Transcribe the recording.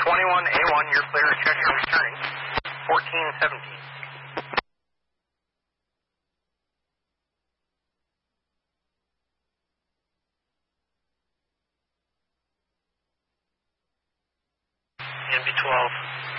21A1, you're clear to check your returning. 1417. NB12.